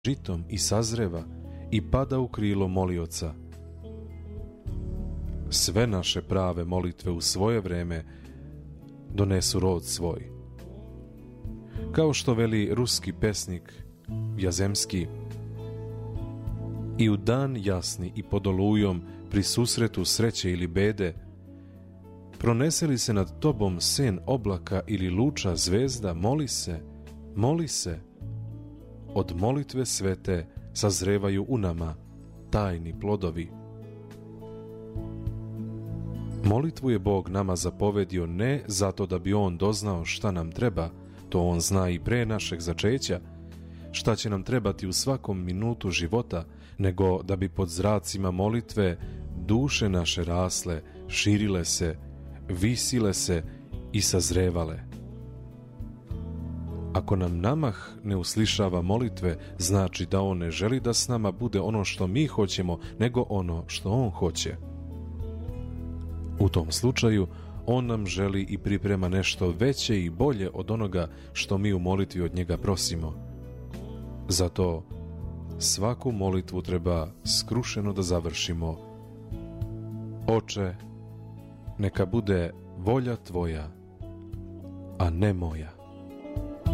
žitom i sazreva i pada u krilo molioca. Sve naše prave molitve u svoje vreme donesu rod svoj. Kao što veli ruski pesnik Jazemski: i u dan jasni i pod olujom, pri susretu sreće ili bede, pronese li se nad tobom sen oblaka ili luča zvezda, moli se. Od molitve svete sazrevaju u nama tajni plodovi. Molitvu je Bog nama zapovedio ne zato da bi On doznao šta nam treba, to On zna i pre našeg začeća, šta će nam trebati u svakom minutu života, nego da bi pod zracima molitve duše naše rasle, širile se, visile se i sazrevale. Ako nam namah ne uslišava molitve, znači da On ne želi da s nama bude ono što mi hoćemo, nego ono što On hoće. U tom slučaju, On nam želi i priprema nešto veće i bolje od onoga što mi u molitvi od Njega prosimo. Zato svaku molitvu treba skrušeno da završimo: Oče, neka bude volja Tvoja, a ne moja.